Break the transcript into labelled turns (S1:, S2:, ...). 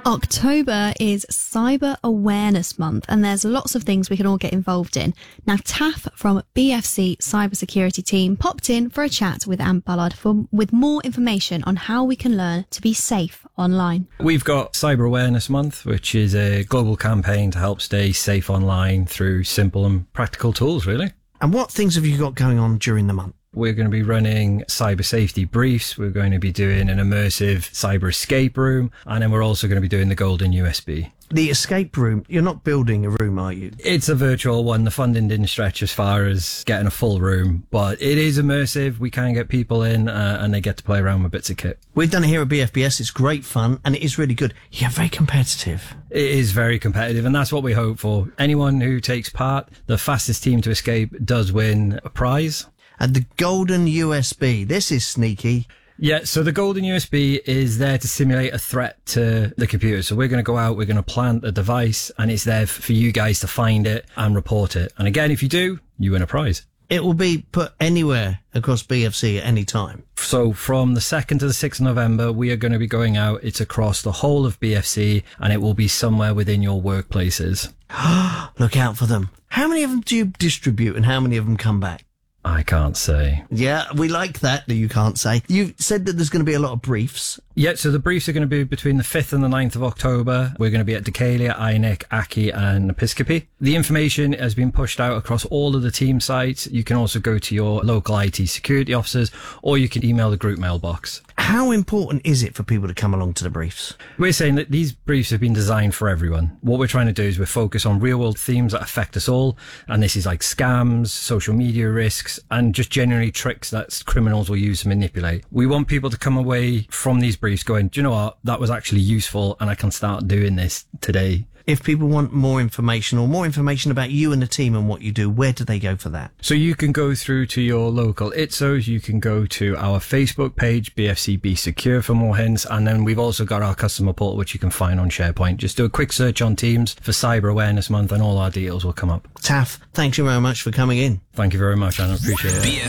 S1: October is Cyber Awareness Month, and there's lots of things we can all get involved in. Now, Taff from BFC Cybersecurity Team popped in for a chat with Ant Ballard with more information on how we can learn to be safe online.
S2: We've got Cyber Awareness Month, which is a global campaign to help stay safe online through simple and practical tools, really.
S3: And what things have you got going on during the month?
S2: We're going to be running cyber safety briefs. We're going to be doing an immersive cyber escape room. And then we're also going to be doing the Golden USB.
S3: The escape room, you're not building a room, are you?
S2: It's a virtual one. The funding didn't stretch as far as getting a full room, but it is immersive. We can get people in and they get to play around with bits of kit.
S3: We've done it here at BFBS. It's great fun and it is really good. Yeah, very competitive.
S2: It is very competitive, and that's what we hope for. Anyone who takes part, the fastest team to escape does win a prize.
S3: And the Golden USB, this is sneaky.
S2: Yeah, so the Golden USB is there to simulate a threat to the computer. So we're going to go out, we're going to plant a device, and it's there for you guys to find it and report it. And again, if you do, you win a prize.
S3: It will be put anywhere across BFC at any time.
S2: So from the 2nd to the 6th of November, we are going to be going out. It's across the whole of BFC, and it will be somewhere within your workplaces.
S3: Look out for them. How many of them do you distribute and how many of them come back?
S2: I can't say.
S3: Yeah, we like that you can't say. You said that there's going to be a lot of briefs.
S2: Yeah, so the briefs are going to be between the 5th and the 9th of October. We're going to be at Decalia, Einik, Aki and Episcopi. The information has been pushed out across all of the team sites. You can also go to your local IT security officers, or you can email the group mailbox.
S3: How important is it for people to come along to the briefs?
S2: We're saying that these briefs have been designed for everyone. What we're trying to do is we're focused on real world themes that affect us all. And this is like scams, social media risks, and just generally tricks that criminals will use to manipulate. We want people to come away from these briefs going, do you know what? That was actually useful and I can start doing this today.
S3: If people want more information or more information about you and the team and what you do, where do they go for that?
S2: So you can go through to your local ITSOs, you can go to our Facebook page, BFC Be Secure, for more hints, and then we've also got our customer portal, which you can find on SharePoint. Just do a quick search on Teams for Cyber Awareness Month and all our details will come up.
S3: Taff, thanks you very much for coming in.
S2: Thank you very much, Anna. Appreciate it.